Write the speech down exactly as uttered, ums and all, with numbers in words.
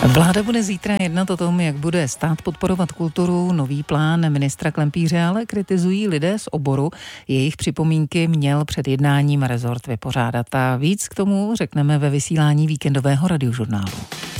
Vláda bude zítra jednat o tom, jak bude stát podporovat kulturu. Nový plán ministra Klempíře ale kritizují lidé z oboru. Jejich připomínky měl před jednáním rezort vypořádat. A víc k tomu řekneme ve vysílání víkendového radiožurnálu.